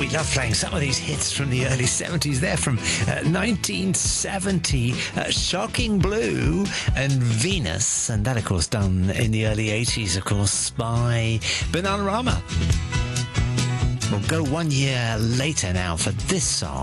love playing some of these hits from the early 70s. They're from 1970. Shocking Blue and Venus. And that, of course, done in the early 80s, of course, by Bananarama. We'll go 1 year later now for this song.